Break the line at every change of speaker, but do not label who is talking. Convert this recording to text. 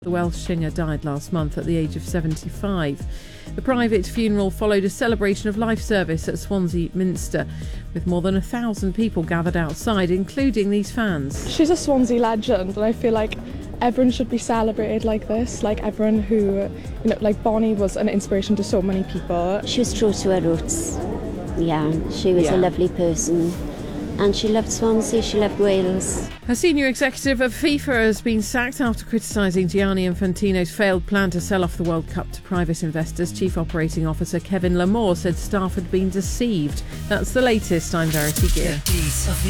The Welsh singer died last month at the age of 75. The private funeral followed a celebration of life service at Swansea Minster, with more than 1,000 people gathered outside, including these fans.
She's a Swansea legend, and I feel like everyone should be celebrated like this. Like everyone who, like Bonnie was an inspiration to so many people.
She was true to her roots. Yeah, she was a lovely person. And she loved Swansea, she loved Wales.
A senior executive of FIFA has been sacked after criticising Gianni Infantino's failed plan to sell off the World Cup to private investors. Chief Operating Officer Kevin Lamore said staff had been deceived. That's the latest. I'm Verity Gear.